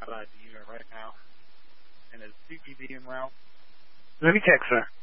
outside the unit right now, and his CPD in route. Let me check, sir.